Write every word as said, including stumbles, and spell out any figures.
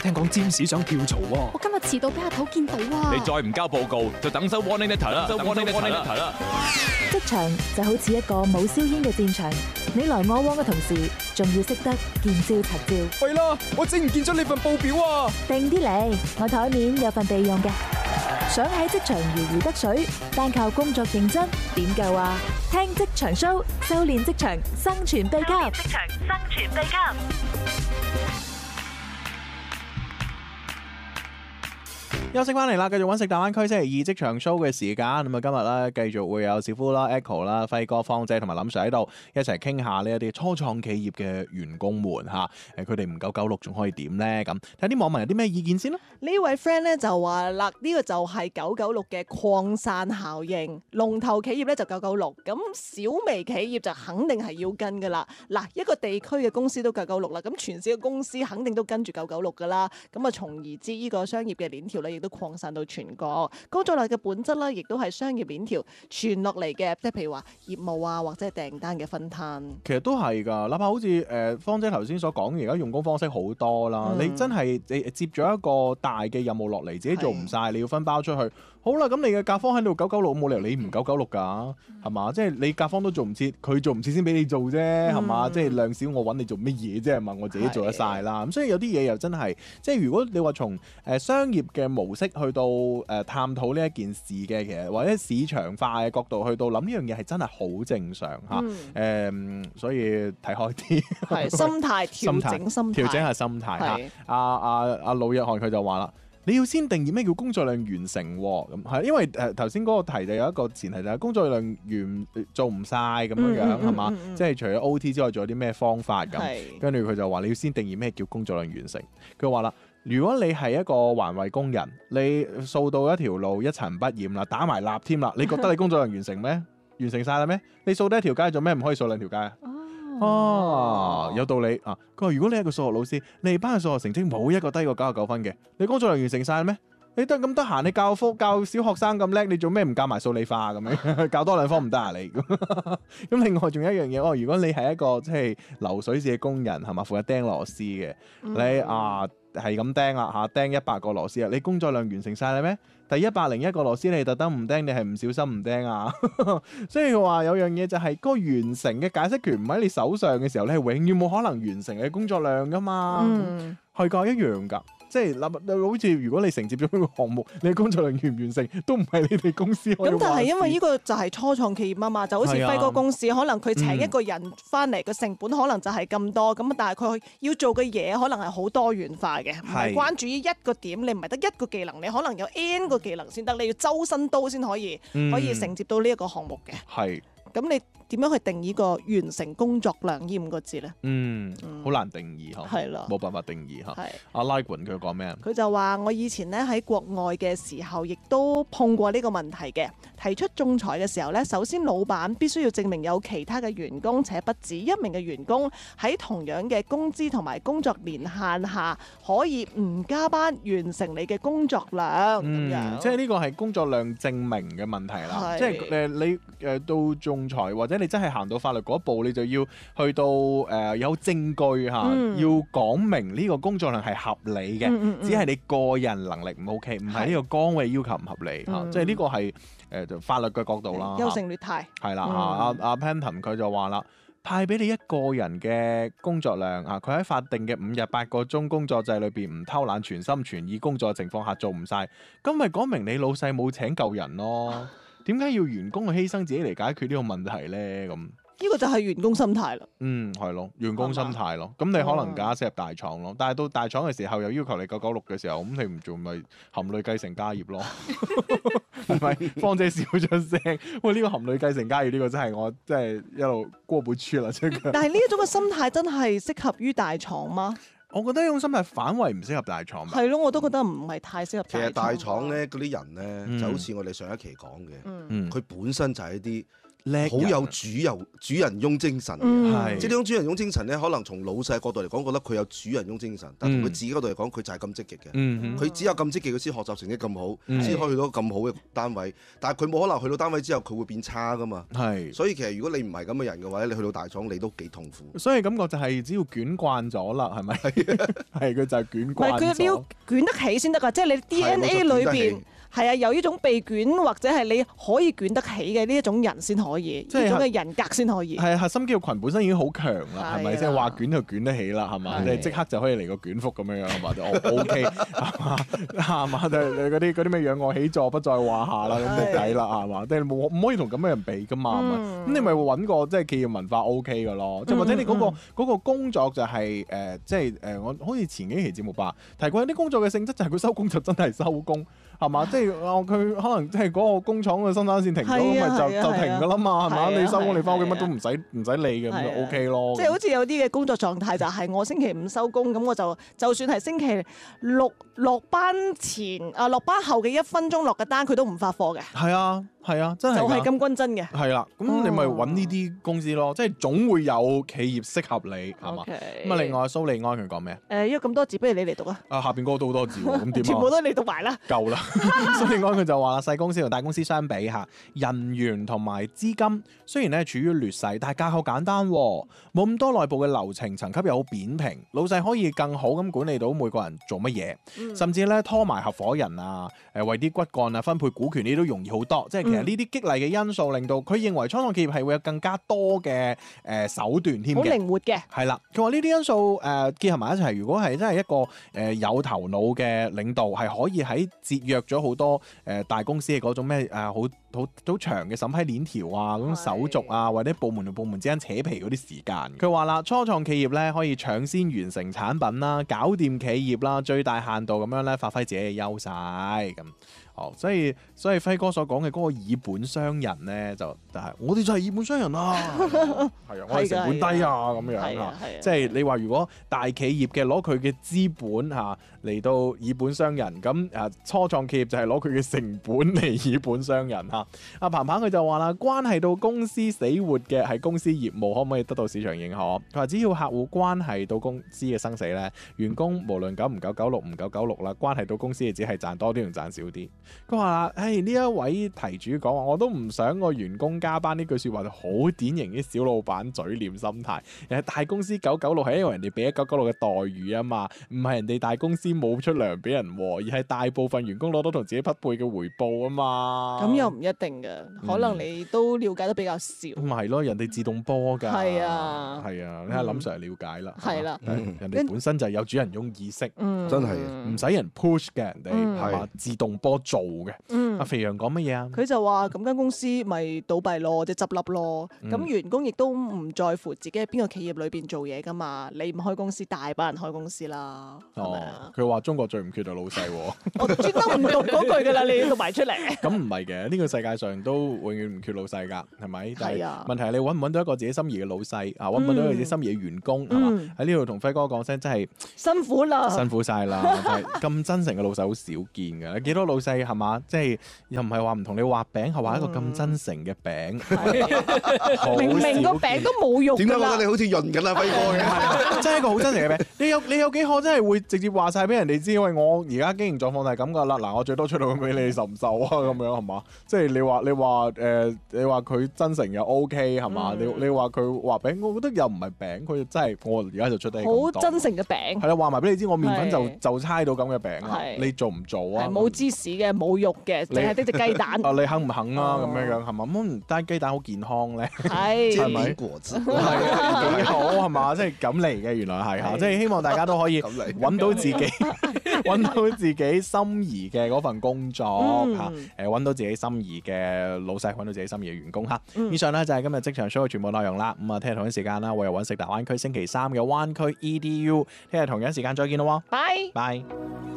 聽講占士想跳槽喎。 我今日遲到俾阿頭見到啊！ 你再唔交報告，就等收 warning letter 啦，收 warning letter 啦。 職場就好似一個冇硝煙嘅戰場，你來我往嘅同時，仲要識得見招拆招。 喂啦，我整唔見咗你份報表啊！ 定啲嚟，我台面有份備用嘅。想喺職場如魚得水，單靠工作認真點夠啊？聽職場 show， 修煉職場生存秘笈。職場生存秘笈。 休息翻嚟啦，繼續揾食大灣區星期二職場 show 嘅時間。咁啊，今日咧繼續會有小夫啦、Echo 啦、輝哥、芳姐同埋林 Sir 喺度一齊傾下呢一啲初創企業嘅員工們嚇。誒，佢哋唔夠九六仲可以點咧？咁睇啲網民有啲咩意見先啦。 呢位 friend 咧就話啦，呢個就係九九六嘅擴散效應。龍頭企業咧就九九六，咁小微企業就肯定係要跟噶啦。嗱，一個地區嘅公司都九九六啦，咁全市嘅公司肯定都跟住九九六噶啦。咁啊，從而知呢個商業嘅鏈條咧，亦都擴散到全國。工作量嘅本質咧，亦都係商業鏈條傳落嚟嘅，即係譬如話業務啊，或者係訂單嘅分攤。 其實都係㗎，哪怕好似誒芳姐頭先所講，而家用工方式好多啦。嗯、你真係你接咗一個大嘅任務落嚟，自己做唔晒，你要分包出去。好啦，咁你嘅甲方喺度九九六，冇理由你唔九九六㗎，係嘛？即係你甲方都做唔切，佢做唔切先俾你做啫，係嘛？嗯、即係量少，我揾你做乜嘢啫？係嘛？我自己做得晒啦。咁所以有啲嘢又真係，即係如果你話從誒商業嘅模式去到誒探討呢一件事嘅，其實或者市場化嘅角度去到諗呢樣嘢係真係好正常嚇。誒、嗯嗯，所以睇開啲， 係心態調整心態， 調整下心態嚇。阿阿阿老約翰佢就話啦。你要先定義咩叫工作量完成喎？咁係因為誒頭先嗰個題就有一個前提就係工作量完做唔晒咁樣樣係嘛？即係除咗 O T 之外，仲有啲咩方法咁？跟住佢就話你要先定義咩叫工作量完成。佢話啦，如果你係一個環衛工人，你掃到一條路一塵不染啦，打埋蠟添啦，你覺得你工作量完成咩？完成晒啦咩？你掃得一條街做咩唔可以掃兩條街啊？哦，有道理啊！佢話如果你係個數學老師，你哋班嘅數學成績冇一個低過九十九分嘅，你工作量完成晒咩？你得咁得閒，你教科教小學生咁叻，你做咩唔教埋數理化咁樣？教多兩科唔得啊你？咁另外仲有一樣嘢，哦，如果你係一個即係流水線嘅工人，係嘛，負責釘螺絲嘅，嗯、你啊係咁釘啦嚇，釘一百個螺絲啊，你工作量完成晒啦咩？第一百零一個螺絲你特登唔釘，你係唔小心唔釘啊？所以話有樣嘢就係、是、嗰個完成嘅解釋權唔喺你手上嘅時候，你係永遠冇可能完成你嘅工作量噶嘛。嗯，係㗎，一樣㗎。即係嗱，好似如果你承接咗呢個項目，你嘅工作量完唔完成都唔係你哋公司可以話事。咁但係因為呢個就係初創企業啊嘛，就好似輝哥公司，啊、可能佢請一個人翻嚟嘅成本可能就係咁多，咁、嗯、但係佢要做嘅嘢可能係好多元化嘅，唔係關注於一個點，你唔係得一個技能，你可能有 N 個技能先得，你要周身刀先可以、嗯、可以承接到呢一個項目嘅。係。咁你點樣去定義個完成工作量呢五個字咧？嗯， 好難定義嗬，係啦，冇辦法定義嗬。係阿拉quyền佢講咩？ 佢就話我以前咧喺國外嘅時候，亦都碰過呢個問題嘅。提出仲裁嘅時候咧，首先老闆必須要證明有其他嘅員工，且不止一名嘅員工喺同樣嘅工資同埋工作年限下，可以唔加班完成你嘅工作量。嗯，咁樣即係呢個係工作量證明嘅問題啦。即係誒你誒到仲裁或者你真係行到法律嗰一步，你就要去到誒、呃、有證據嚇，嗯、要講明呢個工作量係合理嘅，嗯嗯嗯、只係你個人能力唔 OK，唔係呢個崗位要求唔合理嚇，嗯、即係呢個係誒就法律嘅角度啦。 優勝劣汰係啦嚇，阿阿 Panton 佢就話啦，派俾你一個人嘅工作量啊，佢喺法定嘅五日八個鐘工作制裏邊唔偷懶，全心全意工作嘅情況下做唔晒，咁咪講明你老細冇請夠人咯。點解要員工去犧牲自己嚟解決呢個問題咧？咁呢個就係員工心態啦。 嗯，係咯，員工心態咯。咁你可能假設入大廠咯，但係到大廠嘅時候又要求你九九六嘅時候，咁你唔做咪含淚繼承家業咯？係咪？芳姐笑咗聲。喂，呢個含淚繼承家業呢個真係我真係一路過不去啦，真係。 但係呢一種嘅心態真係適合於大廠嗎？ 我覺得呢種心態反為唔適合大廠。 係咯，我都覺得唔係太適合大廠。 其實大廠咧嗰啲人咧，嗯、就好似我哋上一期講嘅，佢、嗯、本身就係一啲叻好有主人主人翁精神嘅。 嗯係即係呢種主人翁精神咧，可能從老細角度嚟講，覺得佢有主人翁精神，但從佢自己角度嚟講，佢就係咁積極嘅。 嗯佢只有咁積極，佢先學習成績咁好， 嗯先可以去到咁好嘅單位。但係佢冇可能去到單位之後，佢會變差噶嘛。 係。 所以其實如果你唔係咁嘅人嘅話咧，你去到大廠你都幾痛苦。 所以感覺就係只要捲慣咗啦，係咪？係佢就係捲唔係慣佢你要咗。 捲得起先得㗎，即係你 D N A 裏邊。係啊，有呢種被捲或者係你可以捲得起嘅呢一種人先可以， 即係呢種嘅人格先可以。 係核心肌肉群本身已經好強啦，係咪？ 係啦即係話捲就捲得起啦，係嘛？ 係即係即刻就可以嚟個捲腹咁樣樣，係嘛？就 O K 係嘛？係嘛？即係你嗰啲嗰啲咩仰臥起坐不在話下啦，咁就抵啦，係嘛？即係冇唔可以同咁嘅人比噶嘛，係咪？ 嗯咁你咪揾個即係企業文化 O K 嘅咯，即係或者你嗰個嗰個工作就係誒，即係誒，我好似前幾期節目吧提過，有啲工作嘅性質就係佢收工就真係收工。係嘛？即係哦，佢可能即係嗰個工廠嘅生產線停咗，咁咪就就停㗎啦嘛，係嘛？你收工你翻屋企乜都唔使唔使理嘅，咁就 O K 咯。 即係好似有啲嘅工作狀態就係我星期五收工，咁我就就算係星期六落班前啊落班後嘅一分鐘落嘅單，佢都唔發貨嘅。 係啊係啊，真係就係咁均真嘅。 係啦，咁你咪揾呢啲公司咯，即係總會有企業適合你，係嘛？咁啊，另外蘇利安佢講咩？ 誒，因為咁多字，不如你嚟讀啊！ 啊，下邊嗰個都好多字喎，咁點啊？ 全部都你讀埋啦。 夠啦。蘇利安佢就話啦，細公司同大公司相比嚇，人員同埋資金雖然咧處於劣勢，但係架構簡單，冇咁多內部嘅流程層級又好扁平，老細可以更好咁管理到每個人做乜嘢， 嗯甚至咧拖埋合夥人啊，誒為啲骨幹啊分配股權呢都容易好多。即係其實呢啲激勵嘅因素令到佢認為初創企業係會有更加多嘅誒手段添好嘅。 靈活嘅。 係啦，佢話呢啲因素誒、呃、結合埋一齊，如果係真係一個誒、呃、有頭腦嘅領導，係可以喺節約咗好多誒、呃、大公司嘅嗰種咩誒好好好長嘅審批鏈條啊，嗰種手續啊，或者部門同部門之間扯皮嗰啲時間。佢話啦，初創企業咧可以搶先完成產品啦，搞掂企業啦，最大限度咁樣咧發揮自己嘅優勢咁。哦，所以所以輝哥所講嘅嗰個以本傷人咧，就就係我哋就係以本傷人啦，係啊，我哋成本低啊咁樣啊，即係你話如果大企業嘅攞佢嘅資本嚇嚟到以本傷人，咁誒初創企業就係攞佢嘅成本嚟以本傷人嚇。阿彭彭佢就話啦，關係到公司死活嘅係公司業務可唔可以得到市場認可？佢話只要客戶關係到公司嘅生死咧，員工無論九唔九九六唔九九六啦，關係到公司嘅只係賺多啲定賺少啲。佢話啦，誒呢一位題主講話，我都唔想個員工加班呢句説話，就好典型啲小老闆嘴臉心態。誒大公司九九六係因為人哋俾一九九六嘅待遇啊嘛，唔係人哋大公司冇出糧俾人喎，而係大部分員工攞到同自己匹配嘅回報啊嘛。 咁又唔一定嘅，可能你都了解得比較少。 咁咪係咯，人哋自動波㗎。 係啊， 係啊，你睇林 Sir 了解啦。 係啦， 人哋本身就有主人翁意識， 嗯， 真係唔使人 push 嘅，人哋嗯係嘛，自動波做嘅。 嗯阿肥羊講乜嘢啊？ 佢就話咁間公司咪倒閉咯，或者執笠咯。咁、 嗯員工亦都唔在乎自己喺邊個企業裏邊做嘢噶嘛。你唔開公司，大把人開公司啦，係咪哦啊？， 佢話中國最唔缺就老細喎。 我專登唔讀嗰句噶啦，你要讀埋出嚟。 咁唔係嘅，呢個世界上都永遠唔缺老細㗎，係咪？但係係啊問題係你揾唔揾到一個自己心儀嘅老細啊？揾唔揾到一個自己心儀嘅員工係嘛？ 嗯喺呢度同輝哥講聲，真係辛苦啦， 辛苦晒啦！真係咁真誠嘅老細好少見㗎。幾多老細係嘛？即係又唔係話唔同你畫餅，係畫一個咁真誠嘅餅。好明明個少餅見都冇肉點解㗎啦覺得你好似潤緊啊輝哥嘅？ 真係一個好真誠嘅餅。你有你有幾可真係會直接話晒俾人哋知？因為我而家經營狀況就係咁㗎啦。嗱，我最多出到咁俾你，受唔受啊？咁樣係嘛？即係你話你話誒，你話佢真誠又 OK 係嘛？你你話佢畫餅，我覺得又唔係餅，佢真係我而家就出得起咁多好真誠嘅餅， 係啦，話埋俾你知，我麵粉就係就猜到咁嘅餅啦。 係你做唔做啊？ 係冇芝士嘅，冇肉嘅， 你淨係得隻雞蛋。 啊，你肯唔肯啊？ 哦咁樣樣係嘛？咁但係雞蛋好健康咧， 係煎係咪餅果子係啊幾好係嘛？即係咁嚟嘅，原來係嚇， 係即係希望大家都可以咁嚟揾到自己揾到自己心儀嘅嗰份工作嚇， 嗯誒揾到自己心儀嘅老細，揾到自己心儀嘅員工嚇。 嗯以上咧就係今日職場 show 嘅全部內容啦。咁啊，聽日同一時間啦，我又揾食大灣區星期三嘅灣區 E D U，聽日同樣時間再見咯喎， 拜。 拜。